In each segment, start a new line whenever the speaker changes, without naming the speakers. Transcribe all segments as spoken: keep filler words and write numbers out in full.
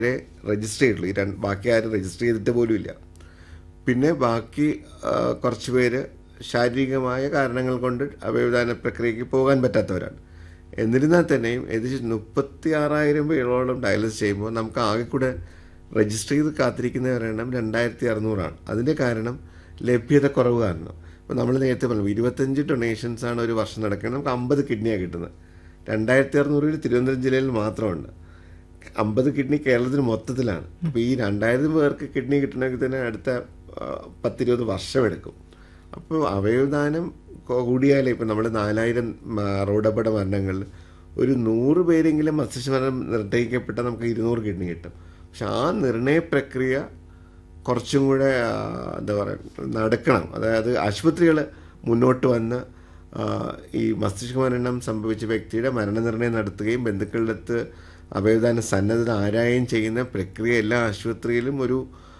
Register ചെയ്തിട്ടുള്ളൂ. ഈ രണ്ട് ബാക്കി ആരും രജിസ്റ്റർ ചെയ്തിട്ട് പോലും ഇല്ല. പിന്നെ ബാക്കി ആ, കുറച്ച് പേര് ശാരീരികമായ കാരണങ്ങൾ കൊണ്ട് അവയവദാന പ്രക്രിയയ്ക്ക് പോകാൻ പറ്റാത്തവരാണ്. എന്നിരുന്നാൽ തന്നെയും ഏകദേശം മുപ്പത്തി ആറായിരം പേരോളം ഡയാലിസിസ് ചെയ്യുമ്പോൾ നമുക്ക് ആകെ കൂടെ രജിസ്റ്റർ ചെയ്ത് കാത്തിരിക്കുന്നവരുടെ എണ്ണം രണ്ടായിരത്തി അറുന്നൂറാണ്. അതിൻ്റെ കാരണം ലഭ്യത കുറവ് കാരണം. ഇപ്പോൾ നമ്മൾ നേരത്തെ പറഞ്ഞു ഇരുപത്തഞ്ച് ഡൊണേഷൻസാണ് ഒരു വർഷം നടക്കുന്നത്. നമുക്ക് അമ്പത് കിഡ്നിയാണ് കിട്ടുന്നത്. രണ്ടായിരത്തി അറുന്നൂറിൽ തിരുവനന്തപുരം ജില്ലയിൽ മാത്രമുണ്ട്. അമ്പത് കിഡ്നി കേരളത്തിൽ മൊത്തത്തിലാണ്. അപ്പോൾ ഈ രണ്ടായിരം പേർക്ക് കിഡ്നി കിട്ടണമെങ്കിൽ തന്നെ അടുത്ത ആ, പത്തിരുപത് വർഷമെടുക്കും. അപ്പോൾ അവയവദാനം കൂടിയാലേ ഇപ്പം നമ്മൾ നാലായിരം റോഡപകട മരണങ്ങളിൽ ഒരു നൂറ് പേരെങ്കിലും മസ്തിഷ്ക മരണം നിർണ്ണയിക്കപ്പെട്ടാൽ നമുക്ക് ഇരുന്നൂറ് കിഡ്നി കിട്ടും. പക്ഷെ ആ നിർണയ പ്രക്രിയ കുറച്ചും കൂടെ ആ, എന്താ പറയുക നടക്കണം. അതായത് ആശുപത്രികൾ മുന്നോട്ട് വന്ന് ആ, ഈ മസ്തിഷ്ക മരണം സംഭവിച്ച വ്യക്തിയുടെ മരണനിർണ്ണയം നടത്തുകയും ബന്ധുക്കളുടെ അടുത്ത് അവയവദാന സന്നദ്ധത ആരായും ചെയ്യുന്ന പ്രക്രിയ എല്ലാ ആശുപത്രിയിലും ഒരു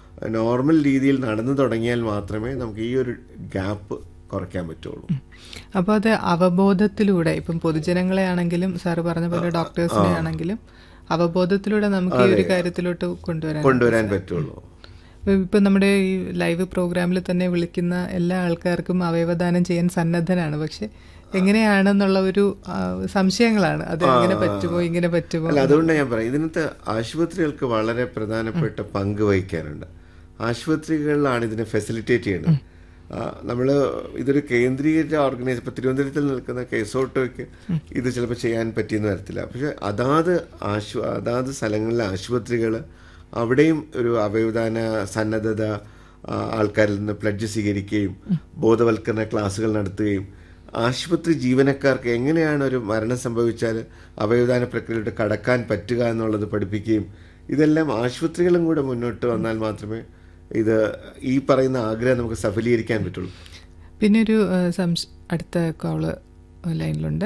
നോർമൽ രീതിയിൽ നടന്നു തുടങ്ങിയാൽ മാത്രമേ നമുക്ക് ഈ ഒരു ഗ്യാപ്പ് കുറയ്ക്കാൻ പറ്റുള്ളൂ.
അപ്പോൾ അത് അവബോധത്തിലൂടെ ഇപ്പം പൊതുജനങ്ങളെ ആണെങ്കിലും സാറ് പറഞ്ഞ പോലെ ഡോക്ടേഴ്സിനെ ആണെങ്കിലും അവബോധത്തിലൂടെ നമുക്ക് ഈ ഒരു കാര്യത്തിലോട്ട് കൊണ്ടുവരാൻ
കൊണ്ടുവരാൻ പറ്റുള്ളൂ.
ഇപ്പം നമ്മുടെ ഈ ലൈവ് പ്രോഗ്രാമിൽ തന്നെ വിളിക്കുന്ന എല്ലാ ആൾക്കാർക്കും അവയവദാനം ചെയ്യാൻ സന്നദ്ധനാണ്. പക്ഷെ എങ്ങനെയാണെന്നുള്ള ഒരു ആ, സംശയങ്ങളാണ്. അത് എങ്ങനെ പറ്റുമോ ഇങ്ങനെ പറ്റുമോ.
അല്ല, അതുകൊണ്ട് ഞാൻ പറയാം, ഇതിനകത്ത് ആശുപത്രികൾക്ക് വളരെ പ്രധാനപ്പെട്ട പങ്ക് വഹിക്കാനുണ്ട്. ആശുപത്രികളിലാണ് ഇതിനെ ഫെസിലിറ്റേറ്റ് ചെയ്യുന്നത്. നമ്മൾ ഇതൊരു കേന്ദ്രീകരിച്ച ഓർഗനൈസേഷൻ, ഇപ്പോൾ തിരുവനന്തപുരത്തിൽ നിൽക്കുന്ന കേസോട്ടോയ്ക്ക് ഇത് ചിലപ്പോൾ ചെയ്യാൻ പറ്റിയെന്ന് വരത്തില്ല. പക്ഷെ അതാത് ആശു അതാത് സ്ഥലങ്ങളിലെ ആശുപത്രികൾ അവിടെയും ഒരു അവയവദാന സന്നദ്ധത ആ, ആൾക്കാരിൽ നിന്ന് പ്ലഡ്ജ് സ്വീകരിക്കുകയും ബോധവൽക്കരണ ക്ലാസ്സുകൾ നടത്തുകയും ആശുപത്രി ജീവനക്കാർക്ക് എങ്ങനെയാണ് ഒരു മരണം സംഭവിച്ചാൽ അവയവദാന പ്രക്രിയയിലോട്ട് കടക്കാൻ പറ്റുക എന്നുള്ളത് പഠിപ്പിക്കുകയും ഇതെല്ലാം ആശുപത്രികളും കൂടെ മുന്നോട്ട് വന്നാൽ മാത്രമേ ഇത് ഈ പറയുന്ന ആഗ്രഹം നമുക്ക് സഫലീകരിക്കാൻ പറ്റുള്ളൂ.
പിന്നെ ഒരു ആ, സംശ അടുത്ത കോള് ലൈനിലുണ്ട്.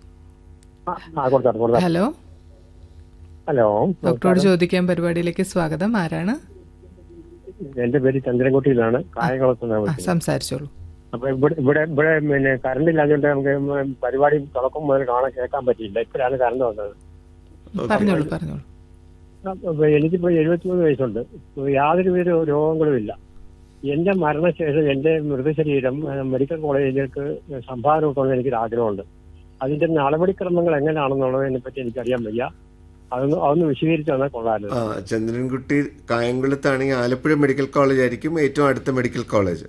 ഹലോ
ഹലോ,
ഡോക്ടറോട് ചോദിക്കാൻ പരിപാടിയിലേക്ക് സ്വാഗതം. ആരാണ്?
എന്റെ പേര് ചന്ദ്രൻകുട്ടിയിലാണ്, കായംകുളത്ത്
ആ,
നിന്നാണ്.
സംസാരിച്ചോളൂ.
അപ്പൊ ഇവിടെ ഇവിടെ ഇവിടെ പിന്നെ കറണ്ട് ഇല്ലാഞ്ഞോണ്ട് നമുക്ക് പരിപാടി തുടക്കം മുതൽ കാണാൻ കേൾക്കാൻ പറ്റിയില്ല. ഇപ്പോഴാണ് കറണ്ട് വന്നത്.
പറഞ്ഞോളൂ പറഞ്ഞോളൂ.
അപ്പൊ എനിക്കിപ്പോ എഴുപത്തിമൂന്ന് വയസ്സുണ്ട്. ഇപ്പൊ യാതൊരു വിധ രോഗങ്ങളും ഇല്ല. എന്റെ മരണശേഷം എന്റെ മൃതശരീരം ഏഹ്, മെഡിക്കൽ കോളേജിലേക്ക് സംഭാവന കൊടുക്കണമെന്ന് എനിക്കൊരു ആഗ്രഹമുണ്ട്. അതിന്റെ നടപടിക്രമങ്ങൾ എങ്ങനെയാണെന്നുള്ളതിനെ പറ്റി എനിക്കറിയാൻ വയ്യ. അതൊന്ന് അതൊന്ന് വിശദീകരിച്ചു തന്നാൽ കൊള്ളാമല്ലോ.
ആ ചന്ദ്രൻകുട്ടി കായംകുളത്താണെങ്കിൽ ആലപ്പുഴ മെഡിക്കൽ കോളേജ് ആയിരിക്കും ഏറ്റവും അടുത്ത മെഡിക്കൽ കോളേജ്.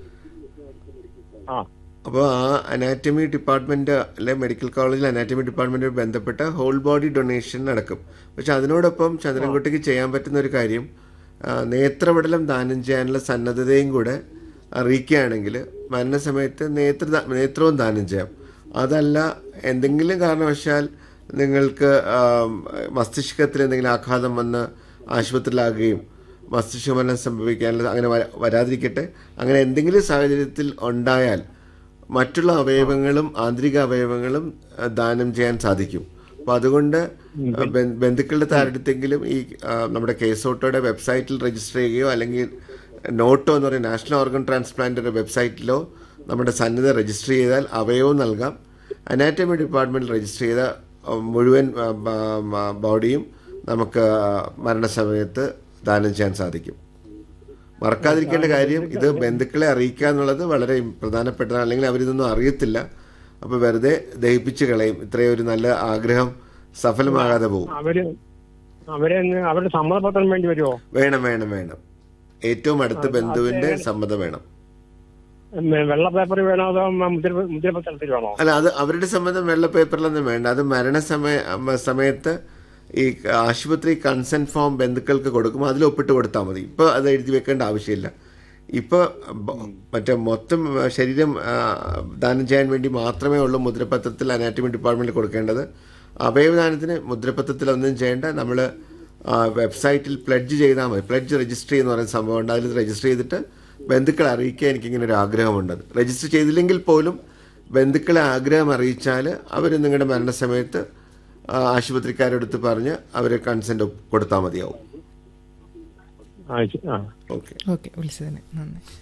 ആ
അപ്പോൾ ആ അനാറ്റമി ഡിപ്പാർട്ട്മെന്റ് അല്ലെ മെഡിക്കൽ കോളേജിൽ അനാറ്റമി ഡിപ്പാർട്ട്മെന്റുമായി ബന്ധപ്പെട്ട ഹോൾ ബോഡി ഡൊണേഷൻ നടക്കും. പക്ഷെ അതിനോടൊപ്പം ചന്ദ്രൻകുട്ടിക്ക് ചെയ്യാൻ പറ്റുന്ന ഒരു കാര്യം ആ, നേത്രപടലം ദാനം ചെയ്യാനുള്ള സന്നദ്ധതയും കൂടെ അറിയിക്കുകയാണെങ്കിൽ മരണസമയത്ത് നേത്ര നേത്രവും ദാനം ചെയ്യാം. അതല്ല എന്തെങ്കിലും കാരണവശാൽ നിങ്ങൾക്ക് ആ, മസ്തിഷ്കത്തിൽ എന്തെങ്കിലും ആഘാതം വന്ന് ആശുപത്രിയിലാകുകയും മസ്തിഷ്ക മരണം സംഭവിക്കാനുള്ള അങ്ങനെ വ- വരാതിരിക്കട്ടെ, അങ്ങനെ എന്തെങ്കിലും സാഹചര്യത്തിൽ ഉണ്ടായാൽ മറ്റുള്ള അവയവങ്ങളും ആന്തരിക അവയവങ്ങളും ആ, ദാനം ചെയ്യാൻ സാധിക്കും. അപ്പോൾ അതുകൊണ്ട് ബന്ധ- ബന്ധുക്കളുടെ താരടുത്തെങ്കിലും ഈ ആ, നമ്മുടെ കേസോട്ടോയുടെ വെബ്സൈറ്റിൽ രജിസ്റ്റർ ചെയ്യുകയോ അല്ലെങ്കിൽ നോട്ടോ എന്ന് പറയുന്ന നാഷണൽ ഓർഗൻ ട്രാൻസ്പ്ലാന്റിന്റെ വെബ്സൈറ്റിലോ നമ്മുടെ സന്നദ്ധ രജിസ്റ്റർ ചെയ്താൽ അവയവം നൽകാം. അനാറ്റമി ഡിപ്പാർട്ട്മെന്റിൽ രജിസ്റ്റർ ചെയ്ത ആ, മുഴുവൻ ആ, ബ- ബ- ബോഡിയും നമുക്ക് ആ, മരണസമയത്ത് ദാനം ചെയ്യാൻ സാധിക്കും. മറക്കാതിരിക്കേണ്ട കാര്യം ഇത് ബന്ധുക്കളെ അറിയിക്കുക എന്നുള്ളത് വളരെ പ്രധാനപ്പെട്ടതാണ്. അല്ലെങ്കിൽ അവരിതൊന്നും അറിയത്തില്ല. അപ്പോൾ വെറുതെ ദഹിപ്പിച്ച് കളയും. ഇത്രയും ഒരു നല്ല ആഗ്രഹം സഫലമാകാതെ പോകും.
അവര് അവരെ അവരുടെ സമ്മതപത്രം വേണ്ടി വരുമോ?
വേണം വേണം വേണം ഏറ്റവും അടുത്ത ബന്ധുവിന്റെ സമ്മതം വേണം.
വെള്ള പേപ്പർ വേണോ അതോ മുദ്ര മുദ്രപത്രത്തിൽ വേണോ?
അല്ല, അത് അവരുടെ സമ്മതം വെള്ള പേപ്പറിലൊന്നും വേണ്ട. അത് മരണസമയ മ- സമയത്ത് ഈ ആശുപത്രി കൺസെന്റ് ഫോം ബന്ധുക്കൾക്ക് കൊടുക്കും, അതിൽ ഒപ്പിട്ട് കൊടുത്താൽ മതി. ഇപ്പോൾ അത് എഴുതി വെക്കേണ്ട ആവശ്യമില്ല. ഇപ്പോൾ മറ്റേ മൊത്തം ശരീരം ആ, ദാനം ചെയ്യാൻ വേണ്ടി മാത്രമേ ഉള്ളൂ മുദ്രപത്രത്തിൽ അനാറ്റമി ഡിപ്പാർട്ട്മെന്റിൽ കൊടുക്കേണ്ടത്. അവയവദാനത്തിന് മുദ്രപത്രത്തിലൊന്നും ചെയ്യേണ്ട. നമ്മൾ വെബ്സൈറ്റിൽ പ്ലഡ്ജ് ചെയ്താൽ മതി. പ്ലഡ്ജ് രജിസ്റ്റർ ചെയ്യുന്ന പറയുന്ന സംഭവം ഉണ്ട്. അതിൽ രജിസ്റ്റർ ചെയ്തിട്ട് ബന്ധുക്കളെ അറിയിക്കുക എനിക്കിങ്ങനെ ഒരു ആഗ്രഹമുണ്ട്. രജിസ്റ്റർ ചെയ്തില്ലെങ്കിൽ പോലും ബന്ധുക്കളെ ആഗ്രഹം അറിയിച്ചാൽ അവർ നിങ്ങളുടെ മരണസമയത്ത് ആ, ആശുപത്രിക്കാരെടുത്ത് പറഞ്ഞ് അവർ കൺസെന്റ് കൊടുത്താൽ മതിയാവും.
ആ ശരി. ആ
ഓക്കെ
ഓക്കെ, വിളിച്ചതിന് നന്ദി.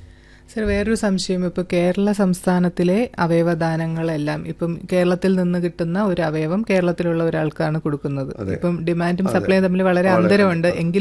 സർ, വേറൊരു സംശയം, ഇപ്പോൾ കേരള സംസ്ഥാനത്തിലെ അവയവദാനങ്ങളെല്ലാം ഇപ്പം കേരളത്തിൽ നിന്ന് കിട്ടുന്ന ഒരു അവയവം കേരളത്തിലുള്ള ഒരാൾക്കാണ് കൊടുക്കുന്നത്. ഇപ്പം ഡിമാൻഡും സപ്ലൈയും തമ്മിൽ വളരെ അന്തരമുണ്ട്. എങ്കിൽ